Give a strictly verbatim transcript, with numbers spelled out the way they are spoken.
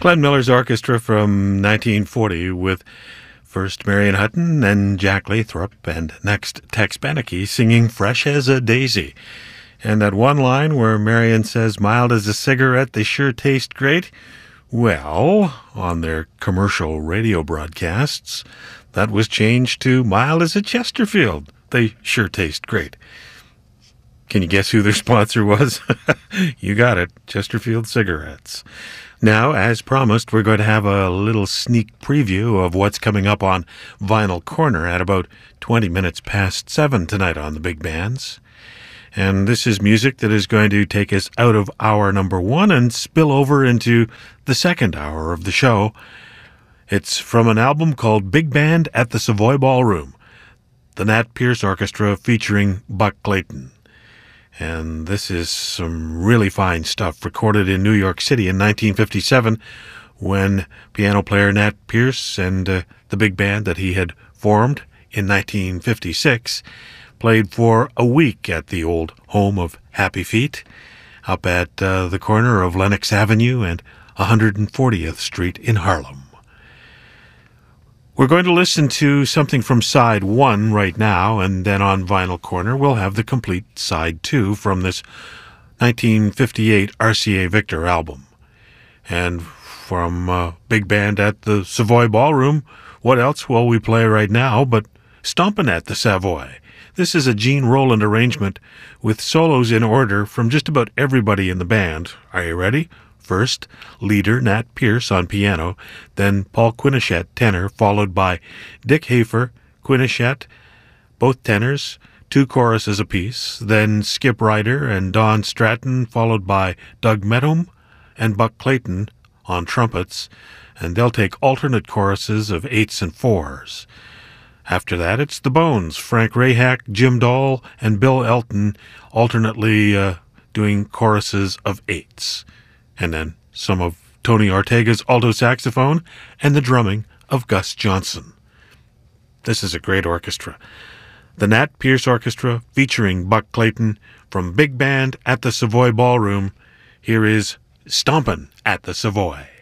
Glenn Miller's orchestra from nineteen forty with first Marion Hutton, then Jack Lathrop, and next Tex Beneke singing Fresh as a Daisy. And that one line where Marion says, mild as a cigarette, they sure taste great. Well, on their commercial radio broadcasts, that was changed to mild as a Chesterfield. They sure taste great. Can you guess who their sponsor was? You got it, Chesterfield Cigarettes. Now, as promised, we're going to have a little sneak preview of what's coming up on Vinyl Corner at about twenty minutes past seven tonight on the Big Bands. And this is music that is going to take us out of hour number one and spill over into the second hour of the show. It's from an album called Big Band at the Savoy Ballroom, the Nat Pierce Orchestra featuring Buck Clayton. And this is some really fine stuff recorded in New York City in nineteen fifty-seven when piano player Nat Pierce and uh, the big band that he had formed in nineteen fifty-six played for a week at the old home of Happy Feet up at uh, the corner of Lenox Avenue and one hundred fortieth Street in Harlem. We're going to listen to something from side one right now, and then on Vinyl Corner we'll have the complete side two from this nineteen fifty-eight R C A Victor album. And from uh, Big Band at the Savoy Ballroom, what else will we play right now but Stompin' at the Savoy? This is a Gene Roland arrangement with solos in order from just about everybody in the band. Are you ready? First, leader Nat Pierce on piano, then Paul Quinichette, tenor, followed by Dick Hafer, Quinichette, both tenors, two choruses apiece, then Skip Ryder and Don Stratton, followed by Doug Medham and Buck Clayton on trumpets, and they'll take alternate choruses of eights and fours. After that, it's the Bones, Frank Rayhack, Jim Dahl, and Bill Elton, alternately uh, doing choruses of eights. And then some of Tony Ortega's alto saxophone and the drumming of Gus Johnson. This is a great orchestra. The Nat Pierce Orchestra featuring Buck Clayton from Big Band at the Savoy Ballroom. Here is Stompin' at the Savoy.